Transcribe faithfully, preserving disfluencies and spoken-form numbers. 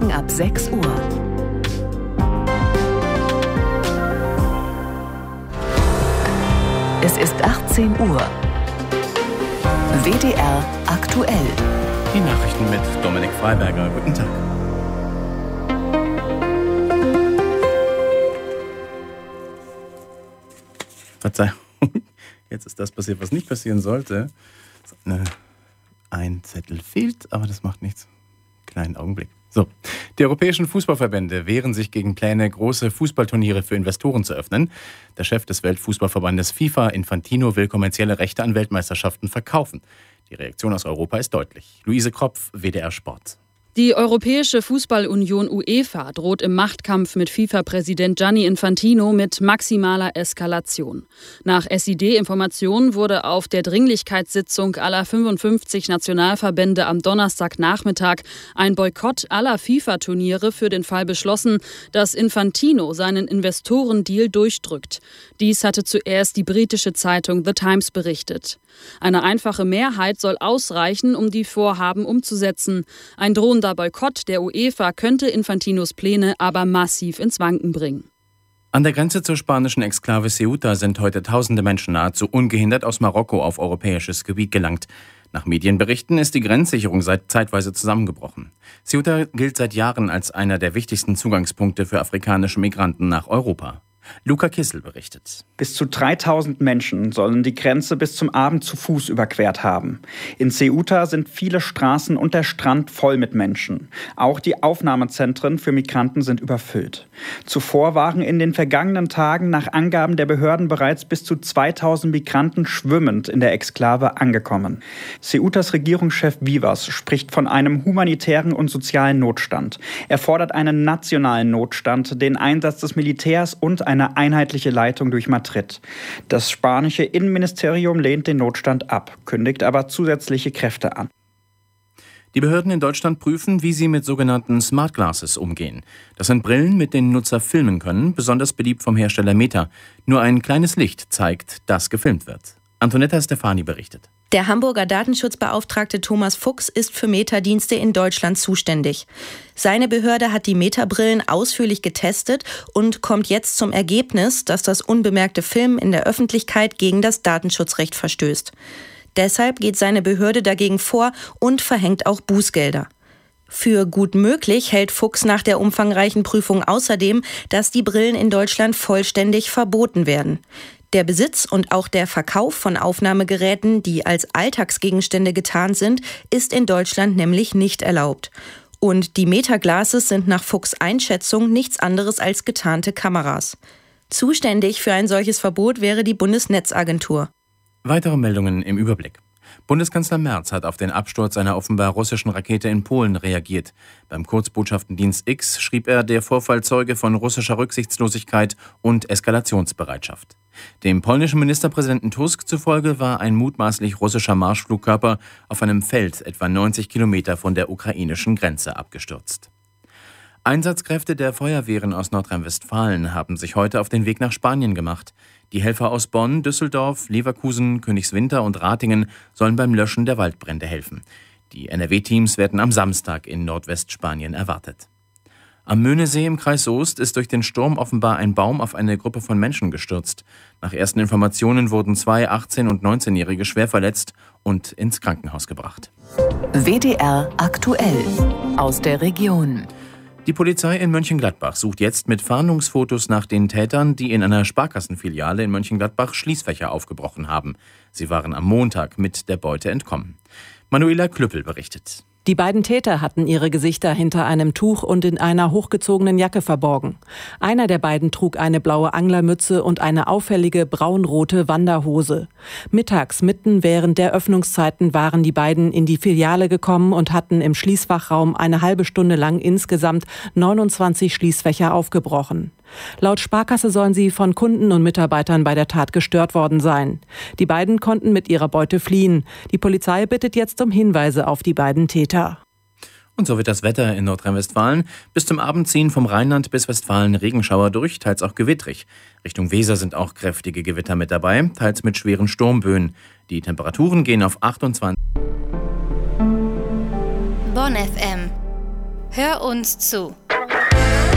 Morgen ab sechs Uhr. Es ist achtzehn Uhr. W D R aktuell. Die Nachrichten mit Dominik Freiberger. Guten Tag. Verzeihung, jetzt ist das passiert, was nicht passieren sollte. Ein Zettel fehlt, aber das macht nichts. Kleinen Augenblick. So, die europäischen Fußballverbände wehren sich gegen Pläne, große Fußballturniere für Investoren zu öffnen. Der Chef des Weltfußballverbandes FIFA, Infantino, will kommerzielle Rechte an Weltmeisterschaften verkaufen. Die Reaktion aus Europa ist deutlich. Luise Kropf, W D R Sport. Die Europäische Fußballunion UEFA droht im Machtkampf mit FIFA-Präsident Gianni Infantino mit maximaler Eskalation. Nach S I D-Informationen wurde auf der Dringlichkeitssitzung aller fünfundfünfzig Nationalverbände am Donnerstagnachmittag ein Boykott aller FIFA-Turniere für den Fall beschlossen, dass Infantino seinen Investorendeal durchdrückt. Dies hatte zuerst die britische Zeitung The Times berichtet. Eine einfache Mehrheit soll ausreichen, um die Vorhaben umzusetzen. Ein drohender Boykott der UEFA könnte Infantinos Pläne aber massiv ins Wanken bringen. An der Grenze zur spanischen Exklave Ceuta sind heute tausende Menschen nahezu ungehindert aus Marokko auf europäisches Gebiet gelangt. Nach Medienberichten ist die Grenzsicherung seit zeitweise zusammengebrochen. Ceuta gilt seit Jahren als einer der wichtigsten Zugangspunkte für afrikanische Migranten nach Europa. Luca Kissel berichtet. Bis zu dreitausend Menschen sollen die Grenze bis zum Abend zu Fuß überquert haben. In Ceuta sind viele Straßen und der Strand voll mit Menschen. Auch die Aufnahmezentren für Migranten sind überfüllt. Zuvor waren in den vergangenen Tagen nach Angaben der Behörden bereits bis zu zweitausend Migranten schwimmend in der Exklave angekommen. Ceutas Regierungschef Vivas spricht von einem humanitären und sozialen Notstand. Er fordert einen nationalen Notstand, den Einsatz des Militärs und eine eine einheitliche Leitung durch Madrid. Das spanische Innenministerium lehnt den Notstand ab, kündigt aber zusätzliche Kräfte an. Die Behörden in Deutschland prüfen, wie sie mit sogenannten Smart Glasses umgehen. Das sind Brillen, mit denen Nutzer filmen können, besonders beliebt vom Hersteller Meta. Nur ein kleines Licht zeigt, dass gefilmt wird. Antonetta Stefani berichtet. Der Hamburger Datenschutzbeauftragte Thomas Fuchs ist für Meta-Dienste in Deutschland zuständig. Seine Behörde hat die Meta-Brillen ausführlich getestet und kommt jetzt zum Ergebnis, dass das unbemerkte Filmen in der Öffentlichkeit gegen das Datenschutzrecht verstößt. Deshalb geht seine Behörde dagegen vor und verhängt auch Bußgelder. Für gut möglich hält Fuchs nach der umfangreichen Prüfung außerdem, dass die Brillen in Deutschland vollständig verboten werden. Der Besitz und auch der Verkauf von Aufnahmegeräten, die als Alltagsgegenstände getarnt sind, ist in Deutschland nämlich nicht erlaubt. Und die Meta-Glasses sind nach Fuchs' Einschätzung nichts anderes als getarnte Kameras. Zuständig für ein solches Verbot wäre die Bundesnetzagentur. Weitere Meldungen im Überblick. Bundeskanzler Merz hat auf den Absturz einer offenbar russischen Rakete in Polen reagiert. Beim Kurzbotschaftendienst X schrieb er, der Vorfall zeuge von russischer Rücksichtslosigkeit und Eskalationsbereitschaft. Dem polnischen Ministerpräsidenten Tusk zufolge war ein mutmaßlich russischer Marschflugkörper auf einem Feld etwa neunzig Kilometer von der ukrainischen Grenze abgestürzt. Einsatzkräfte der Feuerwehren aus Nordrhein-Westfalen haben sich heute auf den Weg nach Spanien gemacht. Die Helfer aus Bonn, Düsseldorf, Leverkusen, Königswinter und Ratingen sollen beim Löschen der Waldbrände helfen. Die N R W-Teams werden am Samstag in Nordwestspanien erwartet. Am Möhnesee im Kreis Soest ist durch den Sturm offenbar ein Baum auf eine Gruppe von Menschen gestürzt. Nach ersten Informationen wurden zwei achtzehn- und neunzehnjährige schwer verletzt und ins Krankenhaus gebracht. W D R aktuell aus der Region. Die Polizei in Mönchengladbach sucht jetzt mit Fahndungsfotos nach den Tätern, die in einer Sparkassenfiliale in Mönchengladbach Schließfächer aufgebrochen haben. Sie waren am Montag mit der Beute entkommen. Manuela Klüppel berichtet. Die beiden Täter hatten ihre Gesichter hinter einem Tuch und in einer hochgezogenen Jacke verborgen. Einer der beiden trug eine blaue Anglermütze und eine auffällige braunrote Wanderhose. Mittags, mitten während der Öffnungszeiten, waren die beiden in die Filiale gekommen und hatten im Schließfachraum eine halbe Stunde lang insgesamt neunundzwanzig Schließfächer aufgebrochen. Laut Sparkasse sollen sie von Kunden und Mitarbeitern bei der Tat gestört worden sein. Die beiden konnten mit ihrer Beute fliehen. Die Polizei bittet jetzt um Hinweise auf die beiden Täter. Und so wird das Wetter in Nordrhein-Westfalen. Bis zum Abend ziehen vom Rheinland bis Westfalen Regenschauer durch, teils auch gewittrig. Richtung Weser sind auch kräftige Gewitter mit dabei, teils mit schweren Sturmböen. Die Temperaturen gehen auf achtundzwanzig. Bonn F M. Hör uns zu.